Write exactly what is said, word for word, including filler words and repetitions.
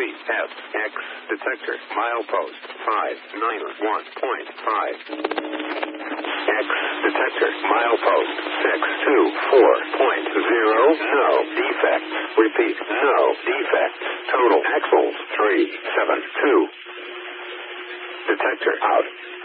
F X detector milepost five nine one point five. X detector milepost six two four point zero. No defects. Repeat, no defects. Total axles three seven two. Detector out.